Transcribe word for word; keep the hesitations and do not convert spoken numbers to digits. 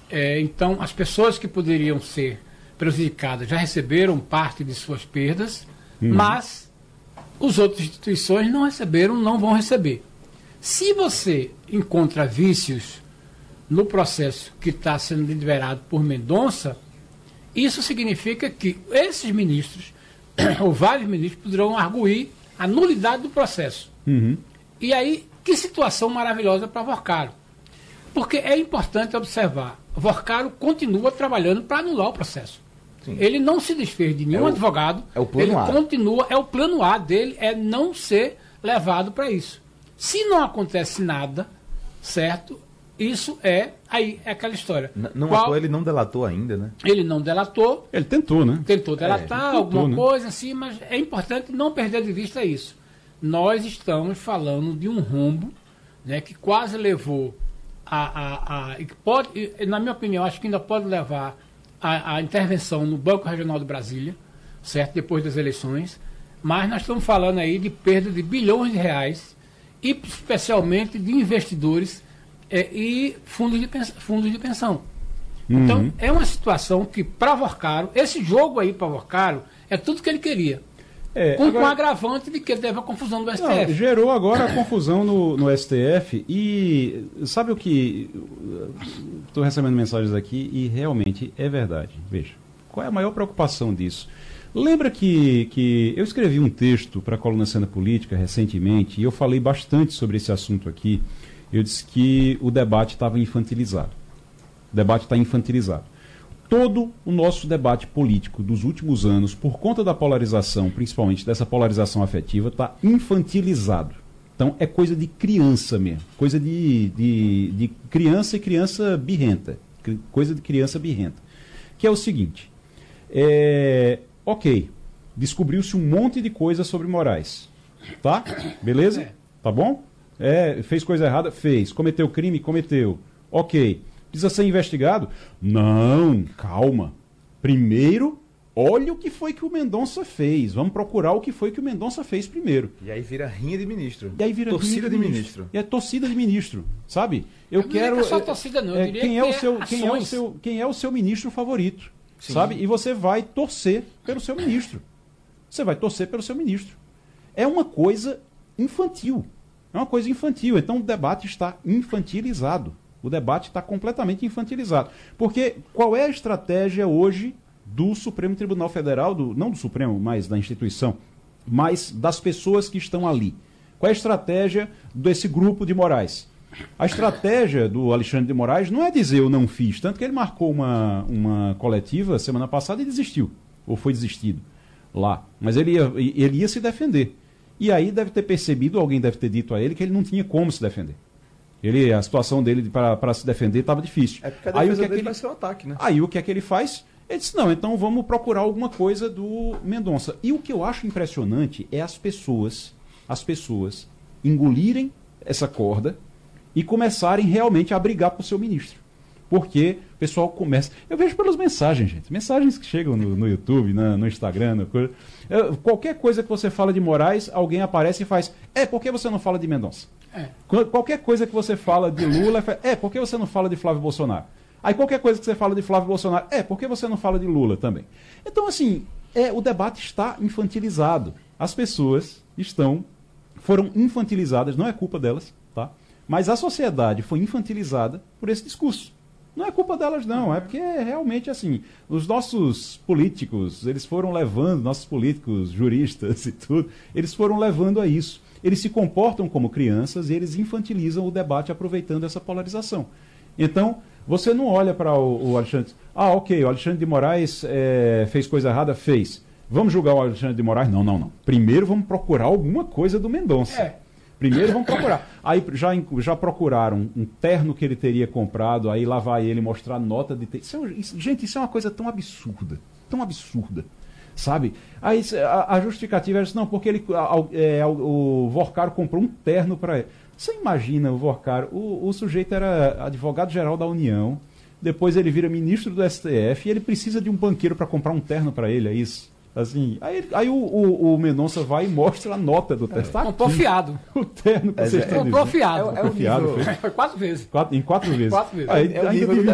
É, então, as pessoas que poderiam ser prejudicadas já receberam parte de suas perdas, hum. mas as outras instituições não receberam, não vão receber. Se você encontra vícios no processo que está sendo deliberado por Mendonça, isso significa que esses ministros, ou vários ministros, poderão arguir a nulidade do processo. Uhum. E aí, que situação maravilhosa para Vorcaro. Porque é importante observar, Vorcaro continua trabalhando para anular o processo. Sim. Ele não se desfez de nenhum é o, advogado, é o plano ele A. continua, é o plano A dele, é não ser levado para isso. Se não acontece nada, certo, isso é, aí é aquela história. N- não Qual, atua, ele não delatou ainda, né? Ele não delatou. Ele tentou, né? Tentou delatar é, tentou, alguma né? coisa assim, mas é importante não perder de vista isso. Nós estamos falando de um rombo, né, que quase levou a, a, a que pode, na minha opinião, acho que ainda pode levar a, a intervenção no Banco Regional de Brasília, certo? Depois das eleições, mas nós estamos falando aí de perda de bilhões de reais e especialmente de investidores é, e fundos de, pens- fundos de pensão. Uhum. Então, é uma situação que, para Vorcaro, esse jogo aí para Vorcaro é tudo que ele queria. É, com agora, o agravante de que teve a confusão do S T F. Não, gerou agora a confusão no, no S T F e sabe o que... Estou recebendo mensagens aqui e realmente é verdade. Veja, qual é a maior preocupação disso? Lembra que, que eu escrevi um texto para a coluna Cena Política recentemente e eu falei bastante sobre esse assunto aqui. Eu disse que o debate estava infantilizado. O debate está infantilizado. Todo o nosso debate político dos últimos anos, por conta da polarização, principalmente dessa polarização afetiva, está infantilizado. Então é coisa de criança mesmo. Coisa de, de, de criança e criança birrenta. Coisa de criança birrenta. Que é o seguinte. É, ok, descobriu-se um monte de coisa sobre Moraes. Tá? Beleza? Tá bom? É, fez coisa errada? Fez. Cometeu crime? Cometeu. Ok. Precisa ser investigado? Não, calma. Primeiro, olha o que foi que o Mendonça fez. Vamos procurar o que foi que o Mendonça fez primeiro. E aí vira rinha de ministro. E aí vira torcida rinha de, de ministro. ministro. E é torcida de ministro, sabe? Eu, eu quero. Não é só torcida, não. Eu é, quem, é o seu, é quem, é o seu, quem é o seu ministro favorito? Sim. Sabe? E você vai torcer pelo seu ministro. Você vai torcer pelo seu ministro. É uma coisa infantil. É uma coisa infantil. Então o debate está infantilizado. O debate está completamente infantilizado. Porque qual é a estratégia hoje do Supremo Tribunal Federal, do, não do Supremo, mas da instituição, mas das pessoas que estão ali? Qual é a estratégia desse grupo de Moraes? A estratégia do Alexandre de Moraes não é dizer eu não fiz, tanto que ele marcou uma, uma coletiva semana passada e desistiu, ou foi desistido lá. Mas ele ia, ele ia se defender. E aí deve ter percebido, alguém deve ter dito a ele, que ele não tinha como se defender. Ele, a situação dele para se defender estava difícil. É porque a defesa aí, o que dele é que ele, vai ser o ataque, né? Aí o que é que ele faz? Ele disse, não, então vamos procurar alguma coisa do Mendonça. E o que eu acho impressionante é as pessoas, as pessoas engolirem essa corda e começarem realmente a brigar por seu ministro. Porque o pessoal começa... Eu vejo pelas mensagens, gente. Mensagens que chegam no, no YouTube, na, no Instagram, no, eu, qualquer coisa que você fala de Moraes, alguém aparece e faz, é, por que você não fala de Mendonça? É. Qualquer coisa que você fala de Lula, é, por que você não fala de Flávio Bolsonaro? Aí qualquer coisa que você fala de Flávio Bolsonaro, é, por que você não fala de Lula também? Então, assim, é, o debate está infantilizado. As pessoas estão, foram infantilizadas, não é culpa delas, tá? Mas a sociedade foi infantilizada por esse discurso. Não é culpa delas, não. É porque realmente, assim, os nossos políticos, eles foram levando, nossos políticos, juristas e tudo, eles foram levando a isso. Eles se comportam como crianças e eles infantilizam o debate aproveitando essa polarização. Então, você não olha para o, o Alexandre... Ah, ok, o Alexandre de Moraes é, fez coisa errada? Fez. Vamos julgar o Alexandre de Moraes? Não, não, não. Primeiro vamos procurar alguma coisa do Mendonça. É. Primeiro vamos procurar. Aí já, já procuraram um terno que ele teria comprado, aí lá vai ele mostrar nota de... Te... Isso é, isso, gente, isso é uma coisa tão absurda. Tão absurda. Sabe? Aí a, a justificativa era assim, não, porque ele, a, é, o Vorcaro comprou um terno para ele. Você imagina o Vorcaro, o, o sujeito era advogado-geral da União, depois ele vira ministro do S T F e ele precisa de um banqueiro para comprar um terno para ele, é isso? Assim, aí aí o, o, o Mendonça vai e mostra a nota do terno. É, comprou fiado. O terno que é, vocês estão comprou dizendo. fiado. É, é o fiado, foi quatro vezes. Quatro, em quatro vezes. Quatro vezes. Aí, é o ainda nível teve do um